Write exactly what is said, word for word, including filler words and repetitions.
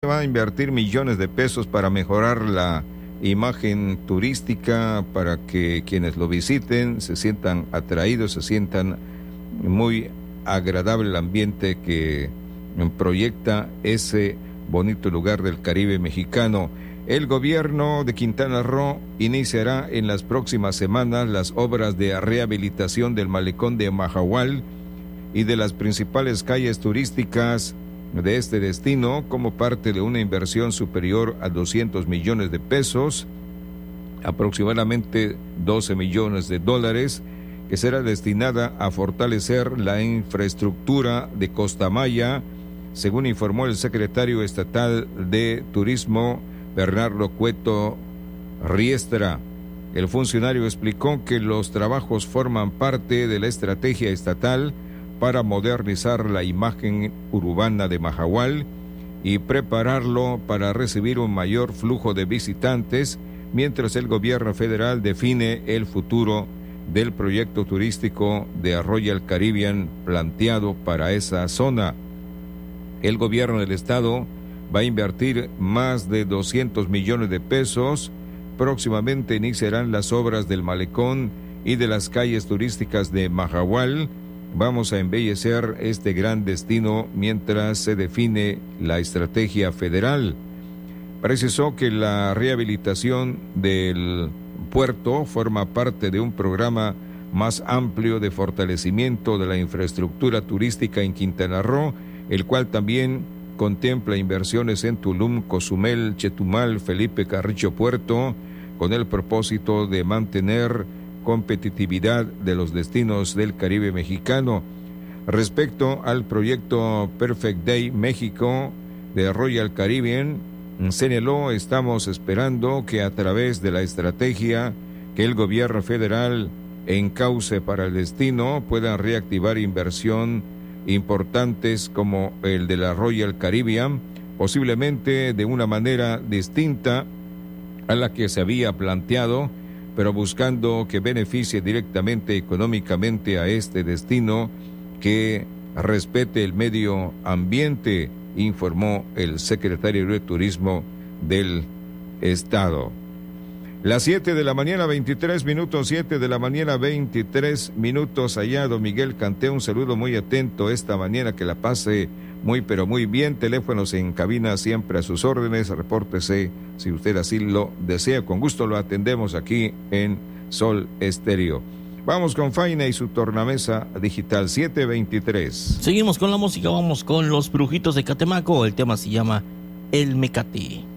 Va a invertir millones de pesos para mejorar la imagen turística, para que quienes lo visiten se sientan atraídos, se sientan muy agradable el ambiente que proyecta ese bonito lugar del Caribe mexicano. El gobierno de Quintana Roo iniciará en las próximas semanas las obras de rehabilitación del malecón de Mahahual y de las principales calles turísticas de este destino, como parte de una inversión superior a doscientos millones de pesos, aproximadamente doce millones de dólares, que será destinada a fortalecer la infraestructura de Costa Maya, según informó el secretario estatal de Turismo, Bernardo Cueto Riestra. El funcionario explicó que los trabajos forman parte de la estrategia estatal para modernizar la imagen urbana de Mahahual y prepararlo para recibir un mayor flujo de visitantes, mientras el gobierno federal define el futuro del proyecto turístico de Royal Caribbean planteado para esa zona. El gobierno del estado va a invertir más de doscientos millones de pesos. Próximamente iniciarán las obras del malecón y de las calles turísticas de Mahahual. Vamos a embellecer este gran destino mientras se define la estrategia federal. Precisó que la rehabilitación del puerto forma parte de un programa más amplio de fortalecimiento de la infraestructura turística en Quintana Roo, el cual también contempla inversiones en Tulum, Cozumel, Chetumal, Felipe Carrillo Puerto, con el propósito de mantener competitividad de los destinos del Caribe mexicano. Respecto al proyecto Perfect Day México de Royal Caribbean, señaló: estamos esperando que a través de la estrategia que el gobierno federal encauce para el destino puedan reactivar inversión importantes como el de la Royal Caribbean, posiblemente de una manera distinta a la que se había planteado, pero buscando que beneficie directamente económicamente a este destino, que respete el medio ambiente, informó el secretario de Turismo del estado. Las siete de la mañana, veintitrés minutos, siete de la mañana, veintitrés minutos, allá don Miguel Canté, un saludo muy atento esta mañana, que la pase muy pero muy bien. Teléfonos en cabina siempre a sus órdenes, repórtese si usted así lo desea, con gusto lo atendemos aquí en Sol Estéreo. Vamos con Faina y su tornamesa digital, siete veintitrés. Seguimos con la música, vamos con los Brujitos de Catemaco, el tema se llama El Mecate.